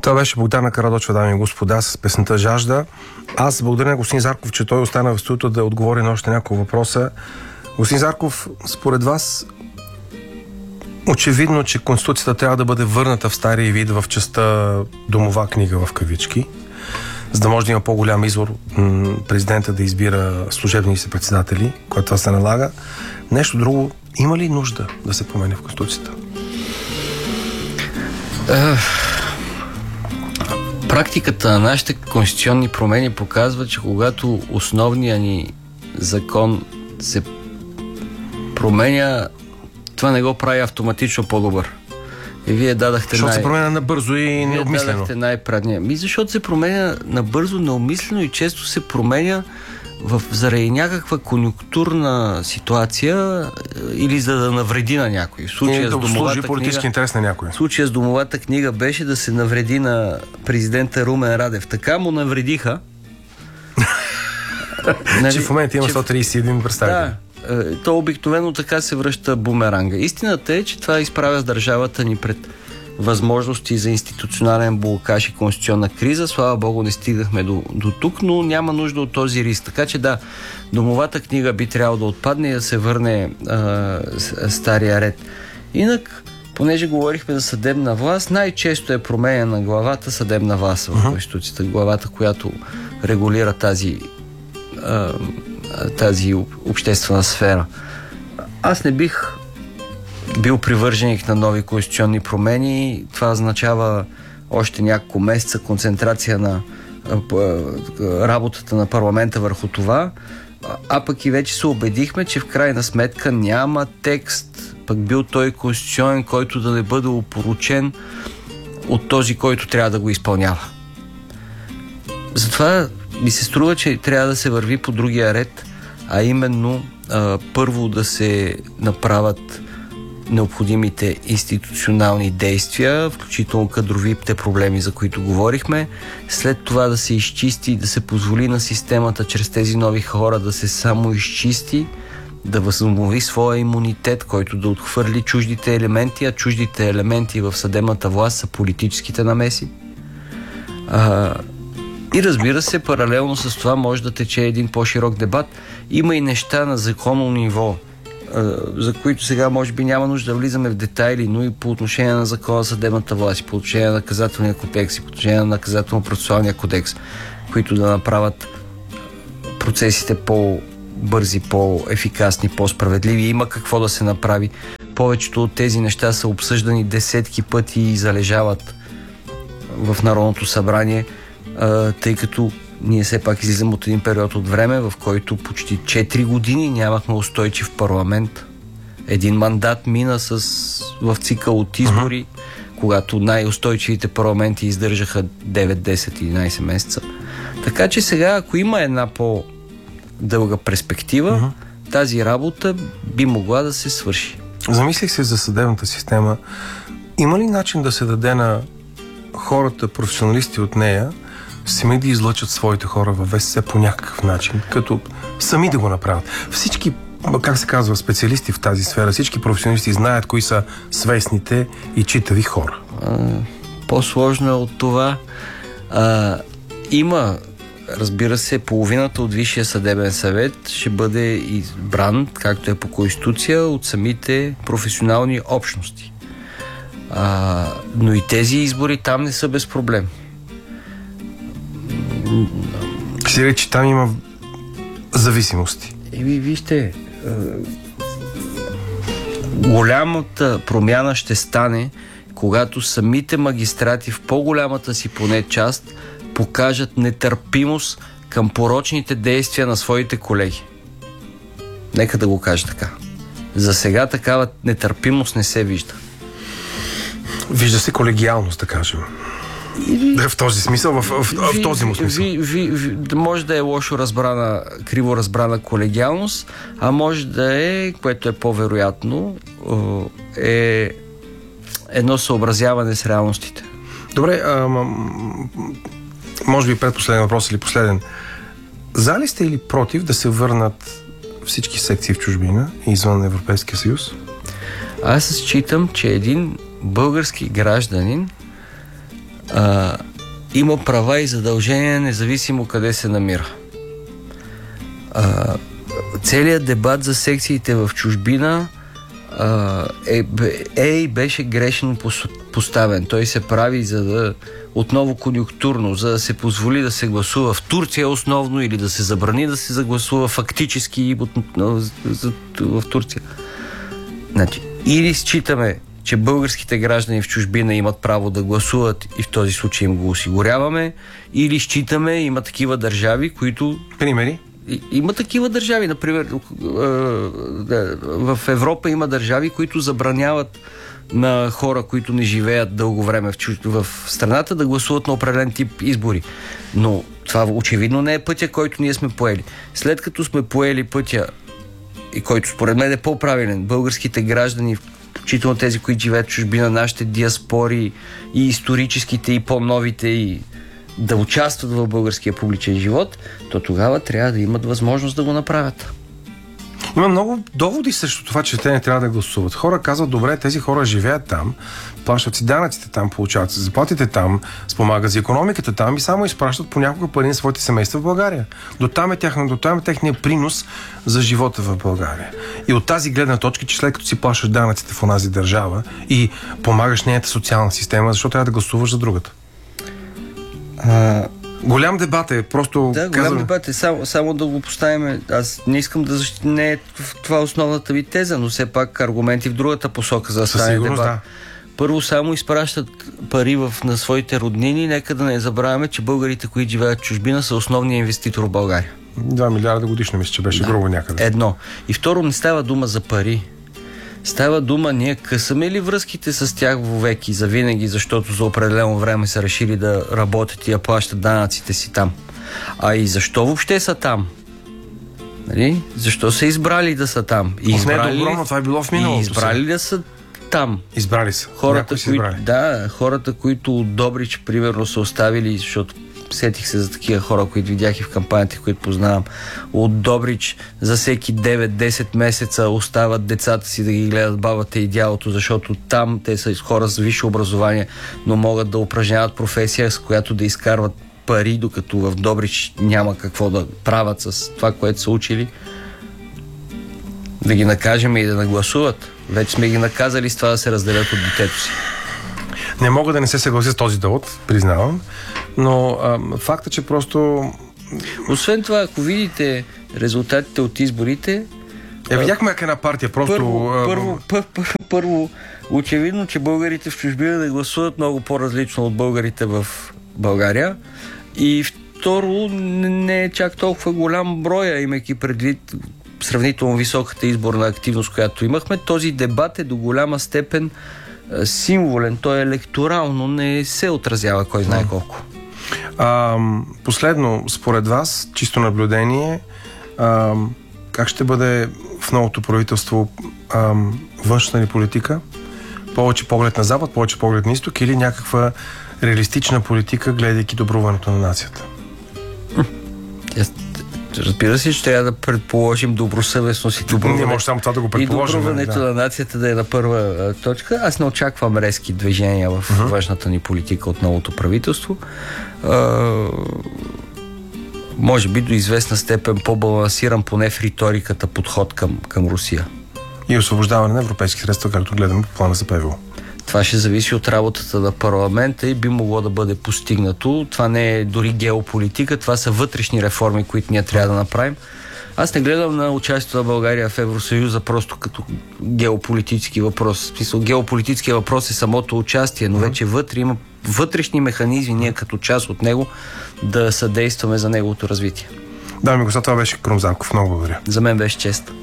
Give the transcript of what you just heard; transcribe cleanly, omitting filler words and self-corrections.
Това беше Богдана Карадочева, дами и господа, с песента "Жажда". Аз благодаря на господин Зарков, че той остана в студиото да отговори на още няколко въпроса. Господин Зарков, според вас очевидно, че Конституцията трябва да бъде върната в стария вид в частта "домова книга" в кавички, за да може да има по-голям избор президента да избира служебни си председатели, когато това се налага. Нещо друго, има ли нужда да се промени в Конституцията? Практиката на нашите конституционни промени показва, че когато основният ни закон се променя, това не го прави автоматично по-добър. И вие дадахте Защото се променя набързо и необмислено. Вие дадахте най-прадния. Защото се променя набързо, необмислено и често се променя заради някаква конюнктурна ситуация или за да навреди на някой. В случая да служи политически интерес на някой. В случая с "Домовата книга" беше да се навреди на президента Румен Радев. Така му навредиха. Че в момента има 131 представители. Да, то обикновено така се връща бумеранга. Истината е, че това изправя с държавата ни пред възможности за институционален блокаж и конституционна криза. Слава Богу, не стигнахме до тук, но няма нужда от този риск. Така че да, "Домовата книга" би трябвало да отпадне и да се върне стария ред. Инак, понеже говорихме за съдебна власт, най-често е променена главата съдебна власт в Конституцията. Главата, която регулира тази обществена сфера. Аз не бих бил привърженик на нови конституционни промени. Това означава още няколко месеца концентрация на работата на парламента върху това, а пък и вече се убедихме, че в крайна сметка няма текст, пък бил той конституционен, който да не бъде опорочен от този, който трябва да го изпълнява. Затова ми се струва, че трябва да се върви по другия ред, а именно първо да се направят необходимите институционални действия, включително кадровите проблеми, за които говорихме. След това да се изчисти и да се позволи на системата чрез тези нови хора да се самоизчисти, да възобнови своя имунитет, който да отхвърли чуждите елементи, а чуждите елементи в съдебната власт са политическите намеси. И разбира се, паралелно с това може да тече един по-широк дебат. Има и неща на законно ниво, за които сега може би няма нужда да влизаме в детайли, но и по отношение на закона за съдебната власт, по отношение на наказателния кодекс и по отношение на наказателно-процесуалния кодекс, които да направят процесите по-бързи, по-ефикасни, по-справедливи. Има какво да се направи. Повечето от тези неща са обсъждани десетки пъти и залежават в Народното събрание, тъй като ние все пак излизаме от един период от време, в който почти 4 години нямахме устойчив парламент. Един мандат мина в цикъл от избори, когато най-устойчивите парламенти издържаха 9, 10, 11 месеца. Така че сега, ако има една по-дълга перспектива, тази работа би могла да се свърши. Замислих се за съдебната система. Има ли начин да се даде на хората, професионалисти от нея, сами да излъчат своите хора във ВСС по някакъв начин, като сами да го направят? Всички, как се казва, специалисти в тази сфера, всички професионалисти знаят кои са свестните и читави хора. По-сложно е от това. Има, разбира се, половината от Висшия съдебен съвет ще бъде избран, както е по Конституция, от самите професионални общности. Но и тези избори там не са без проблем. Ще речи, там има зависимости. Вижте, голямата промяна ще стане, когато самите магистрати в по-голямата си поне част покажат нетърпимост към порочните действия на своите колеги. Нека да го кажа така. За сега такава нетърпимост не се вижда. Вижда се колегиалност, да кажем. В този смисъл, в този му смисъл. Може да е лошо разбрана, криво разбрана колегиалност, а може да е, което е по-вероятно, е едно съобразяване с реалностите. Добре, може би предпоследен въпрос или последен. За ли сте или против да се върнат всички секции в чужбина и извън Европейския съюз? Аз считам, че един български гражданин има права и задължения, независимо къде се намира. Целият дебат за секциите в чужбина беше грешно поставен. Той се прави за да отново конюнктурно, за да се позволи да се гласува в Турция основно или да се забрани да се загласува фактически в Турция. Значи, или считаме, че българските граждани в чужбина имат право да гласуват и в този случай им го осигуряваме, или считаме, има такива държави, които... Примери? Има такива държави, например, в Европа има държави, които забраняват на хора, които не живеят дълго време в страната, да гласуват на определен тип избори. Но това очевидно не е пътя, който ние сме поели. След като сме поели пътя, и който според мен е по-правилен, българските граждани, включително тези, които живеят в чужбина, нашите диаспори и историческите, и по-новите, и да участват в българския публичен живот, то тогава трябва да имат възможност да го направят. Има много доводи срещу това, че те не трябва да гласуват. Хора казват, добре, тези хора живеят там, плащат си данъците там, получават си заплатите там, спомагат за икономиката там и само изпращат понякога пари на своите семейства в България. До там е техния принос за живота в България. И от тази гледна точка, че след като си плащаш данъците в онази държава и помагаш нейната социална система, защо трябва да гласуваш за другата? Голям дебат е, просто... Да, голям дебат е, само да го поставим. Аз не искам да не е това основната ви теза, но все пак аргументи в другата посока за да стане дебат. Да. Първо, само изпращат пари на своите роднини. Нека да не забравяме, че българите, които живеят в чужбина, са основният инвеститор в България. 2 милиарда годишно, мисля, че беше грубо някъде. Едно. И второ, не става дума за пари. Става дума, ние късаме ли връзките с тях вовеки завинаги, защото за определено време са решили да работят и да плащат данъците си там. А и защо въобще са там? Нали? Защо са избрали да са там? Не е добро, но това е било в миналото. И избрали да са там. Избрали са. Хората, които от Добрич, примерно, са оставили, защото сетих се за такива хора, които видях и в кампанията, които познавам. От Добрич за всеки 9-10 месеца остават децата си да ги гледат бабата и дядото, защото там те са хора с висше образование, но могат да упражняват професия, с която да изкарват пари, докато в Добрич няма какво да правят с това, което са учили. Да ги накажем и да нагласуват. Вече сме ги наказали с това да се разделят от детето си. Не мога да не се съглася с този довод, признавам, но факта, че просто... Освен това, ако видите резултатите от изборите... видяхме как една партия просто... Първо, очевидно, че българите в чужбина да гласуват много по-различно от българите в България. И второ, не е чак толкова голям броя, имайки предвид сравнително високата изборна активност, която имахме. Този дебат е до голяма степен символен, той е електорално, не се отразява кой знае колко. Последно, според вас, чисто наблюдение, как ще бъде в новото правителство външна ли политика? Повече поглед на запад, повече поглед на изток или някаква реалистична политика, гледайки добруването на нацията? Разбира се, че трябва да предположим добросъвестност и Не може само това да го предположим. И добруването на нацията да е на първа точка. Аз не очаквам резки движения в външната ни политика от новото правителство. Може би до известна степен по-балансиран, поне в риториката, подход към Русия. И освобождаване на европейски средства, както гледаме по плана за ПВО. Това ще зависи от работата на парламента и би могло да бъде постигнато. Това не е дори геополитика, това са вътрешни реформи, които ние трябва да направим. Аз не гледам на участието на България в Евросъюза просто като геополитически въпрос. В смисъл, геополитическия въпрос е самото участие, но вече вътре има вътрешни механизми, ние като част от него да съдействаме за неговото развитие. Дами и господа, това беше Крум Зарков. Много благодаря. За мен беше чест.